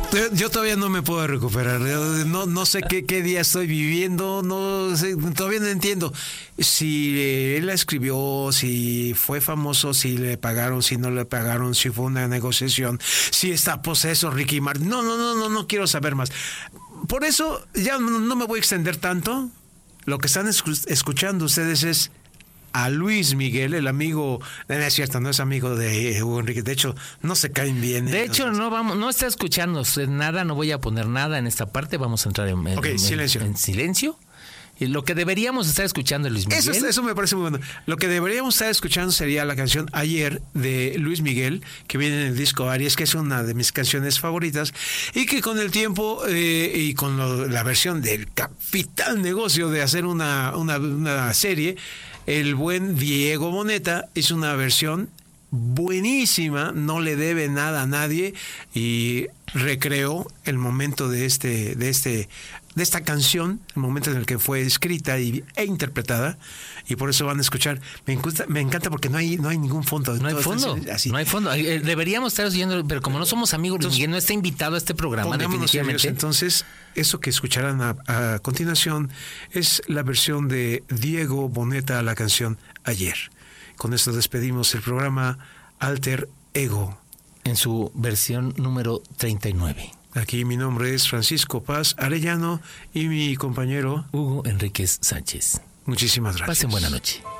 Yo todavía no me puedo recuperar. No sé qué día estoy viviendo. No sé, todavía no entiendo si él la escribió, si fue famoso, si le pagaron, si no le pagaron, si fue una negociación, si está poseso Ricky Martin. No quiero saber más. Por eso ya no me voy a extender tanto. Lo que están escuchando ustedes es a Luis Miguel, el amigo, no es cierto, no es amigo de Hugo Enrique, de hecho no se caen bien. De hecho no está escuchando usted nada, no voy a poner nada en esta parte, vamos a entrar silencio. En silencio. Y lo que deberíamos estar escuchando, Luis Miguel. Eso me parece muy bueno. Lo que deberíamos estar escuchando sería la canción Ayer de Luis Miguel, que viene en el disco Aries, que es una de mis canciones favoritas, y que con el tiempo y con la versión del capital negocio de hacer una serie, el buen Diego Boneta hizo una versión buenísima, no le debe nada a nadie y recreó el momento de esta canción, el momento en el que fue escrita e interpretada, y por eso van a escuchar. Me encanta porque no hay ningún fondo. No hay fondo. No hay fondo. Deberíamos estar oyendo, pero como no somos amigos, Luis Miguel no está invitado a este programa, definitivamente. Serios. Entonces, eso que escucharán a continuación es la versión de Diego Boneta a la canción Ayer. Con esto despedimos el programa Alter Ego. En su versión número 39. Aquí mi nombre es Francisco Paz Arellano y mi compañero Hugo Enríquez Sánchez. Muchísimas gracias. Pasen buena noche.